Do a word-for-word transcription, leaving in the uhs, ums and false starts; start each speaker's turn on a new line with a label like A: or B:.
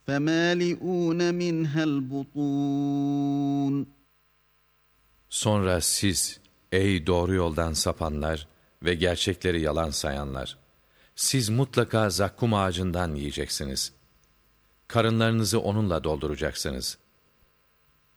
A: فَمَالِئُونَ مِنْهَا الْبُطُونَ
B: Sonra siz, ey doğru yoldan sapanlar ve gerçekleri yalan sayanlar, siz mutlaka zakkum ağacından yiyeceksiniz. Karınlarınızı onunla dolduracaksınız.